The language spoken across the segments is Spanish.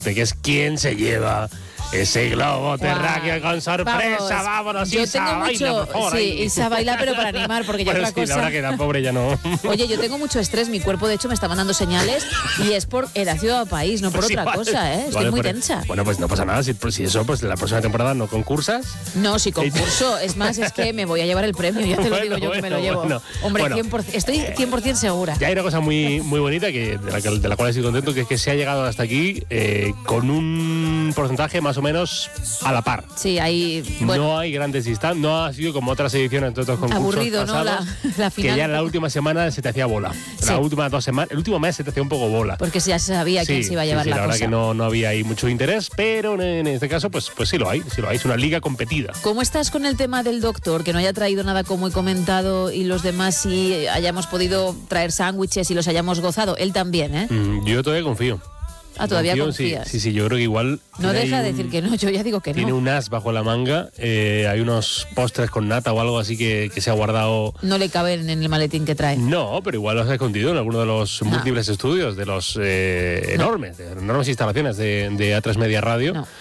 de que es quien se lleva ese globo terráqueo con sorpresa. Vámonos, yo Isa, tengo baila, mucho, por favor. Sí, ahí. Isa baila, pero para animar, porque ya Bueno, otra sí, cosa. la verdad que la pobre ya no. Oye, yo tengo mucho estrés, mi cuerpo de hecho me está mandando señales y es por el ácido país, no por Pues otra igual, cosa, ¿eh? Estoy igual muy por- tensa. Bueno, pues no pasa nada. Si eso, pues la próxima temporada no concursas. No, si concurso, es más, es que me voy a llevar el premio, ya te lo digo yo que me lo llevo. Hombre, bueno. 100%, estoy 100% segura. Ya hay una cosa muy, muy bonita de la cual estoy contento, que es que se ha llegado hasta aquí con un porcentaje más o menos a la par. Sí, ahí, bueno, No hay grandes distancias, no ha sido como otras ediciones entre otros concursos aburrido, ¿no? pasados, La final. que ya la última semana se te hacía bola. Sí. La última 2 semanas, el último mes se te hacía un poco bola. Porque ya se sabía quién se iba a llevar la la verdad cosa. que no había ahí mucho interés, pero en este caso pues sí lo hay, es una liga competida. ¿Cómo estás con el tema del doctor? Que no haya traído nada como he comentado y los demás sí hayamos podido traer sándwiches y los hayamos gozado. Él también, ¿eh? Yo todavía confío. Ah, todavía Confío, confías. Sí, yo creo que igual... No tiene deja ahí de decir que no, yo ya digo que Tiene no. un as bajo la manga, hay unos postres con nata o algo así que se ha guardado. No le caben en el maletín que trae. No, pero igual los ha escondido en alguno de los múltiples estudios, de los enormes instalaciones de A3 Media Radio. No.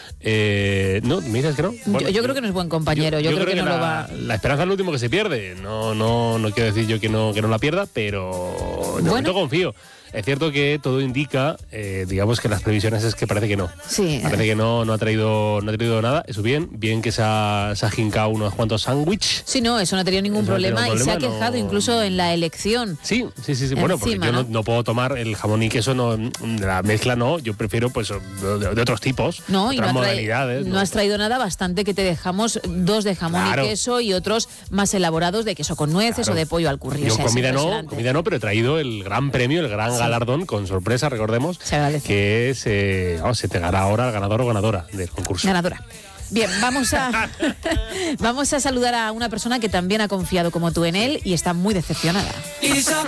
¿No? ¿Me dices que no? Bueno, yo creo que no es buen compañero, yo creo que no lo va... La esperanza es lo último que se pierde. No quiero decir yo que no la pierda, pero de momento confío. Es cierto que todo indica, digamos que las previsiones es que parece que no. Sí. Parece que no ha traído nada. Eso bien que se ha jincado unos cuantos sándwiches. Sí, no, eso no ha tenido ningún Eso no tiene problema y se ha problema, quejado no. incluso en la elección. Sí. Bueno, porque Encima, yo ¿no? no puedo tomar el jamón y queso, la mezcla no. Yo prefiero pues de otros tipos, No, y otras no, modalidades. no has traído nada, bastante que te dejamos 2 de jamón Claro. y queso y otros más elaborados de queso con nueces Claro. o de pollo al curry. Yo O sea, es comida impresionante. no, pero he traído el gran premio, el gran galardón, con sorpresa, recordemos, Se agradece. que es, se te dará ahora el ganador o ganadora del concurso. Ganadora. Bien, vamos a saludar a una persona que también ha confiado como tú en él y está muy decepcionada. Isa,